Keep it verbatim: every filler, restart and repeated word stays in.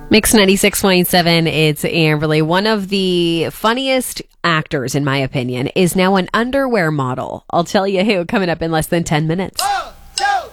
Mix ninety-six point seven, it's Amberly. One of the funniest actors, in my opinion, is now an underwear model. I'll tell you who, coming up in less than ten minutes.